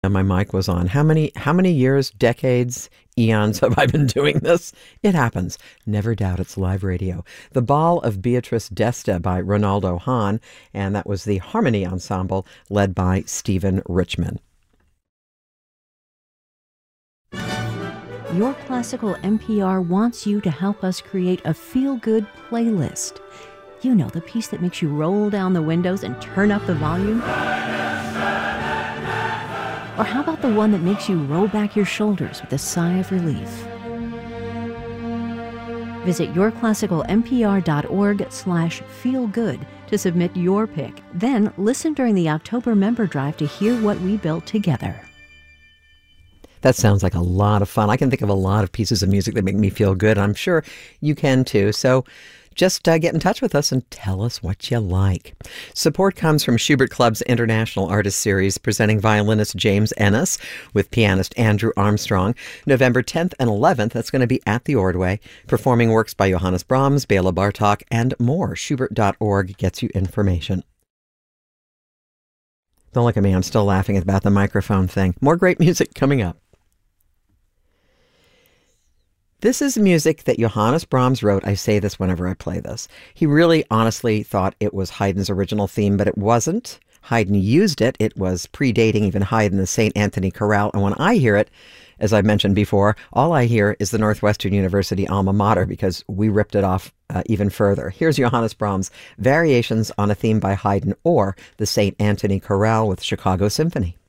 And my mic was on. How many years, decades, eons have I been doing this? It happens. Never doubt it's live radio. The Ball of Beatrice d'Este by Ronaldo Hahn, and that was the Harmony Ensemble led by Stephen Richman. Your Classical NPR wants you to help us create a feel-good playlist. You know, the piece that makes you roll down the windows and turn up the volume? Or how about the one that makes you roll back your shoulders with a sigh of relief? Visit yourclassicalnpr.org/feelgood to submit your pick. Then listen during the October member drive to hear what we built together. That sounds like a lot of fun. I can think of a lot of pieces of music that make me feel good. I'm sure you can too. So just get in touch with us and tell us what you like. Support comes from Schubert Club's International Artist Series, presenting violinist James Ennis with pianist Andrew Armstrong. November 10th and 11th, that's going to be at the Ordway, performing works by Johannes Brahms, Bela Bartok, and more. Schubert.org gets you information. Don't look at me, I'm still laughing about the microphone thing. More great music coming up. This is music that Johannes Brahms wrote. I say this whenever I play this. He really honestly thought it was Haydn's original theme, but it wasn't. Haydn used it. It was predating even Haydn, the St. Anthony Chorale. And when I hear it, as I mentioned before, all I hear is the Northwestern University alma mater because we ripped it off even further. Here's Johannes Brahms' Variations on a Theme by Haydn or the St. Anthony Chorale with Chicago Symphony.